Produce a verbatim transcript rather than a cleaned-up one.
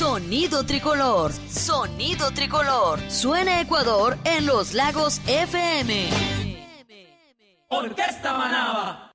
Sonido Tricolor, Sonido Tricolor. Suena Ecuador en Los Lagos F M. Orquesta Manaba.